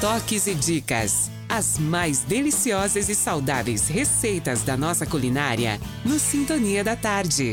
Toques e dicas. As mais deliciosas e saudáveis receitas da nossa culinária no Sintonia da Tarde.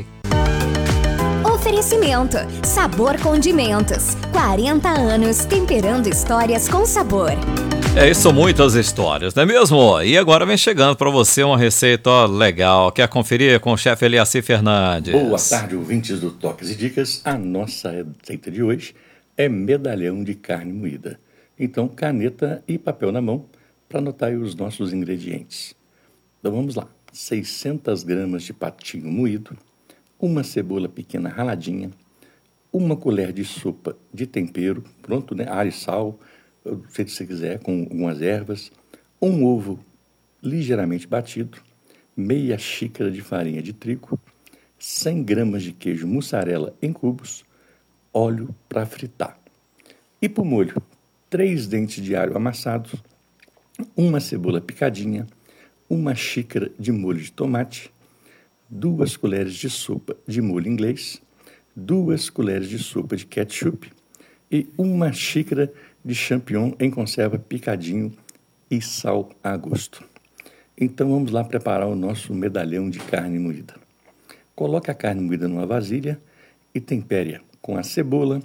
Oferecimento: Sabor Condimentos. 40 anos temperando histórias com sabor. São muitas histórias, não é mesmo? E agora vem chegando para você uma receita legal. Quer conferir com o chefe Eliacir Fernandes? Boa tarde, ouvintes do Toques e Dicas. A nossa receita de hoje é medalhão de carne moída. Então, caneta e papel na mão para anotar aí os nossos ingredientes. Então, vamos lá. 600 gramas de patinho moído, uma cebola pequena raladinha, uma colher de sopa de tempero, pronto, né? Alho e sal, do jeito que você quiser, com algumas ervas, um ovo ligeiramente batido, meia xícara de farinha de trigo, 100 gramas de queijo mussarela em cubos, óleo para fritar. E para o molho, 3 dentes de alho amassados, uma cebola picadinha, uma xícara de molho de tomate, 2 colheres de sopa de molho inglês, 2 colheres de sopa de ketchup e uma xícara de champignon em conserva picadinho e sal a gosto. Então vamos lá preparar o nosso medalhão de carne moída. Coloque a carne moída numa vasilha e tempere-a com a cebola,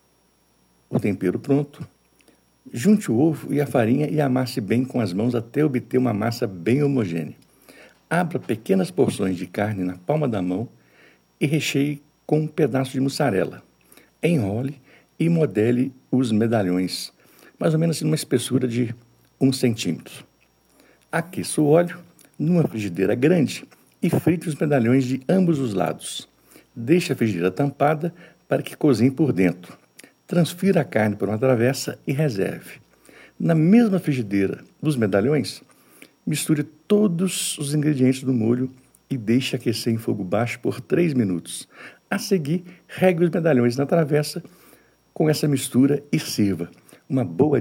o tempero pronto. Junte o ovo e a farinha e amasse bem com as mãos até obter uma massa bem homogênea. Abra pequenas porções de carne na palma da mão e recheie com um pedaço de mussarela. Enrole e modele os medalhões, mais ou menos numa espessura de 1 centímetro. Aqueça o óleo numa frigideira grande e frite os medalhões de ambos os lados. Deixe a frigideira tampada para que cozinhe por dentro. Transfira a carne por uma travessa e reserve. Na mesma frigideira dos medalhões, misture todos os ingredientes do molho e deixe aquecer em fogo baixo por 3 minutos. A seguir, regue os medalhões na travessa com essa mistura e sirva. Uma boa